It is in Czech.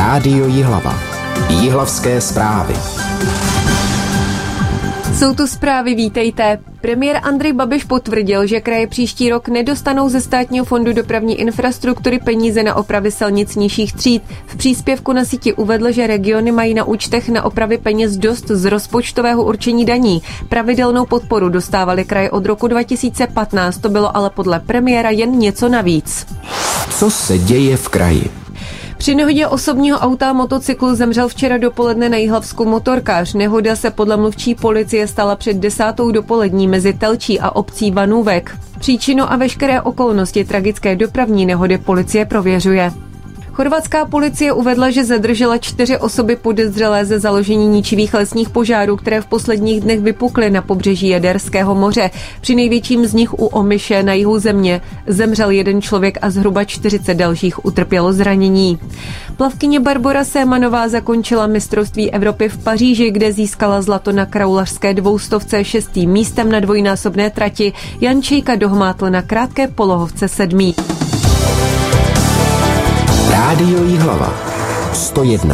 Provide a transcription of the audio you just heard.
Rádio Jihlava. Jihlavské zprávy. Jsou tu zprávy, vítejte. Premiér Andrej Babiš potvrdil, že kraje příští rok nedostanou ze Státního fondu dopravní infrastruktury peníze na opravy silnic nižších tříd. V příspěvku na síti uvedl, že regiony mají na účtech na opravy peněz dost z rozpočtového určení daní. Pravidelnou podporu dostávaly kraje od roku 2015, to bylo ale podle premiéra jen něco navíc. Co se děje v kraji? Při nehodě osobního auta a motocyklu zemřel včera dopoledne na Jihlavsku motorkář. Nehoda se podle mluvčí policie stala před 10:00 dopolední mezi Telčí a obcí Vanůvek. Příčinu a veškeré okolnosti tragické dopravní nehody policie prověřuje. Chorvatská policie uvedla, že zadržela 4 osoby podezřelé ze založení ničivých lesních požárů, které v posledních dnech vypukly na pobřeží Jaderského moře. Při největším z nich u Omiše na jihu země zemřel 1 člověk a zhruba 40 dalších utrpělo zranění. Plavkyně Barbora Sémanová zakončila mistrovství Evropy v Paříži, kde získala zlato na kraulařské 200 6. místem na dvojnásobné trati. Jan Čejka dohmátl na krátké polohovce 7. Rádio Jihlava 101,5